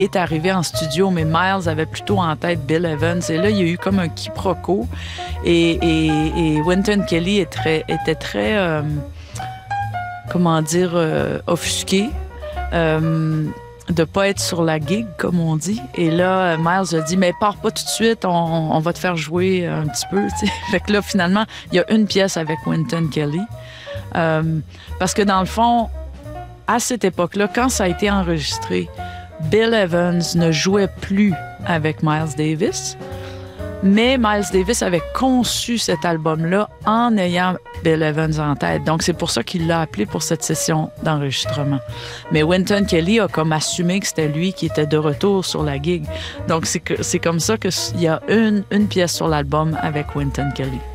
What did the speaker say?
est arrivé en studio, mais Miles avait plutôt en tête Bill Evans. Et là, il y a eu comme un quiproquo. Et Wynton Kelly était très offusqué de pas être sur la gig, comme on dit. Et là, Miles a dit, mais pars pas tout de suite, on va te faire jouer un petit peu. T'sais. Fait que là, finalement, il y a une pièce avec Wynton Kelly. Parce que dans le fond, à cette époque-là, quand ça a été enregistré, Bill Evans ne jouait plus avec Miles Davis. Mais Miles Davis avait conçu cet album-là en ayant Bill Evans en tête. Donc, c'est pour ça qu'il l'a appelé pour cette session d'enregistrement. Mais Wynton Kelly a comme assumé que c'était lui qui était de retour sur la gig. Donc, c'est comme ça qu'il y a une pièce sur l'album avec Wynton Kelly.